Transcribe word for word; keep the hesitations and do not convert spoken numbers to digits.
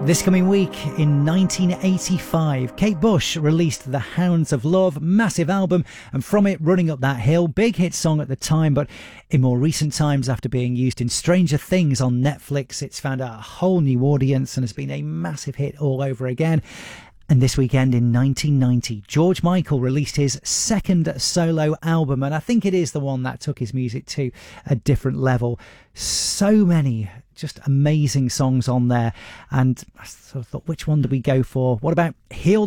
This coming week in nineteen eighty-five, Kate Bush released The Hounds of Love, massive album, and from it, Running Up That Hill, big hit song at the time, but in more recent times, after being used in Stranger Things on Netflix, it's found a whole new audience and has been a massive hit all over again. And this weekend in nineteen ninety, George Michael released his second solo album, and I think it is the one that took his music to a different level. So many just amazing songs on there, and I sort of thought, which one do we go for? What about Heal